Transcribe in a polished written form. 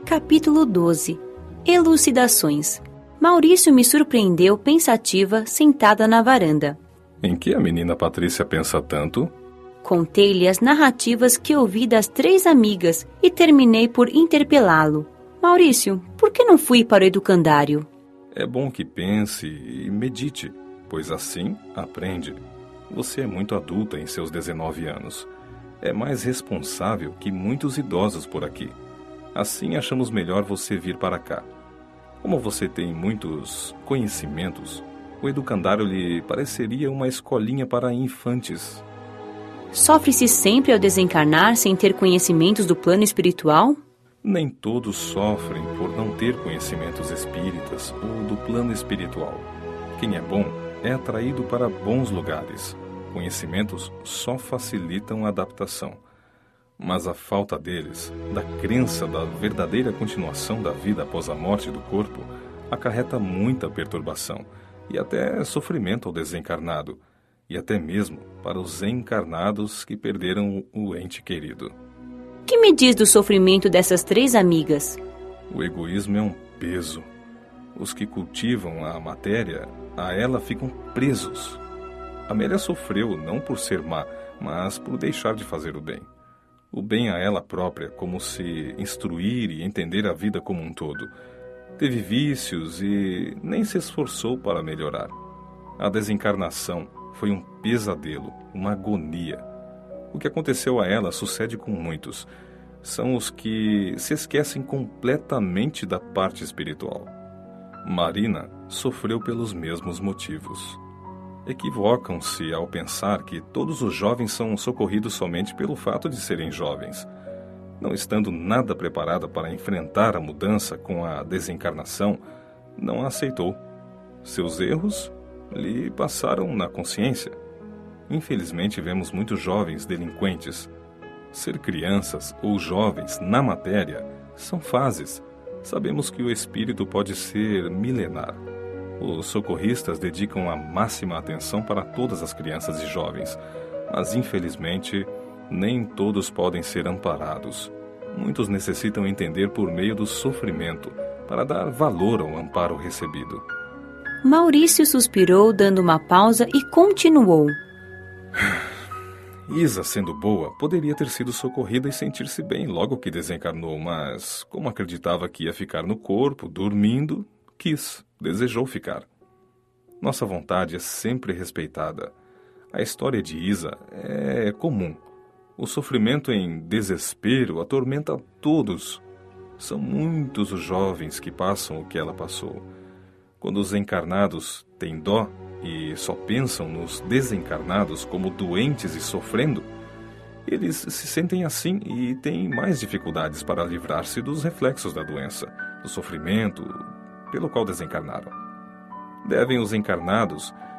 Capítulo 12. Elucidações. Maurício me surpreendeu pensativa, sentada na varanda. Em que a menina Patrícia pensa tanto? Contei-lhe as narrativas que ouvi das 3 amigas e terminei por interpelá-lo. Maurício, por que não fui para o educandário? É bom que pense e medite, pois assim aprende. Você é muito adulta em seus 19 anos. É mais responsável que muitos idosos por aqui. Assim achamos melhor você vir para cá. Como você tem muitos conhecimentos, o educandário lhe pareceria uma escolinha para infantes. Sofre-se sempre ao desencarnar sem ter conhecimentos do plano espiritual? Nem todos sofrem por não ter conhecimentos espíritas ou do plano espiritual. Quem é bom é atraído para bons lugares. Conhecimentos só facilitam a adaptação. Mas a falta deles, da crença da verdadeira continuação da vida após a morte do corpo, acarreta muita perturbação e até sofrimento ao desencarnado, e até mesmo para os encarnados que perderam o ente querido. Que me diz do sofrimento dessas 3 amigas? O egoísmo é um peso. Os que cultivam a matéria, a ela ficam presos. Amélia sofreu não por ser má, mas por deixar de fazer o bem. O bem a ela própria, como se instruir e entender a vida como um todo. Teve vícios e nem se esforçou para melhorar. A desencarnação foi um pesadelo, uma agonia. O que aconteceu a ela sucede com muitos. São os que se esquecem completamente da parte espiritual. Marina sofreu pelos mesmos motivos. Equivocam-se ao pensar que todos os jovens são socorridos somente pelo fato de serem jovens. Não estando nada preparada para enfrentar a mudança com a desencarnação, não a aceitou. Seus erros lhe passaram na consciência. Infelizmente, vemos muitos jovens delinquentes. Ser crianças ou jovens na matéria são fases. Sabemos que o espírito pode ser milenar. Os socorristas dedicam a máxima atenção para todas as crianças e jovens, mas infelizmente nem todos podem ser amparados. Muitos necessitam entender por meio do sofrimento para dar valor ao amparo recebido. Maurício suspirou, dando uma pausa, e continuou. Isa, sendo boa, poderia ter sido socorrida e sentir-se bem logo que desencarnou, mas, como acreditava que ia ficar no corpo, dormindo, desejou ficar. Nossa vontade é sempre respeitada. A história de Isa é comum. O sofrimento em desespero atormenta todos. São muitos os jovens que passam o que ela passou. Quando os encarnados têm dó e só pensam nos desencarnados como doentes e sofrendo, eles se sentem assim e têm mais dificuldades para livrar-se dos reflexos da doença, do sofrimento pelo qual desencarnaram. Devem os encarnados